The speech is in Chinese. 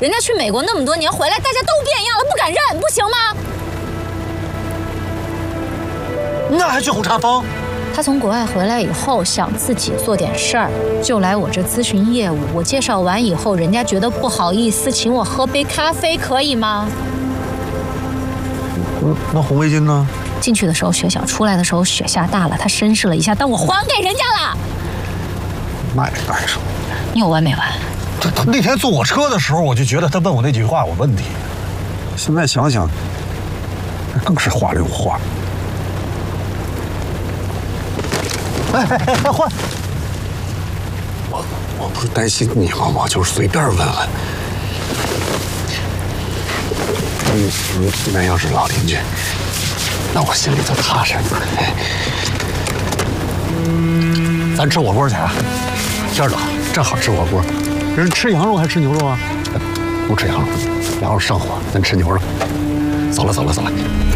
人家去美国那么多年回来，大家都变样了，不敢认，不行吗？ 那还去红茶坊？ 他从国外回来以后，想自己做点事儿，就来我这咨询业务。我介绍完以后，人家觉得不好意思，请我喝杯咖啡，可以吗？ 那红围巾呢？ 进去的时候雪小，出来的时候雪下大了，他绅士了一下，但我还给人家了。 那也带上。 你有完没完？ 他那天坐我车的时候，我就觉得他问我那几句话有问题。现在想想，更是话里有话。哎，换！我不是担心你吗？我就是随便问问。那要是老邻居，那我心里就踏实。咱吃火锅去啊！天冷，正好吃火锅。人吃羊肉还是吃牛肉啊？不吃羊肉，羊肉上火，咱吃牛肉。走了。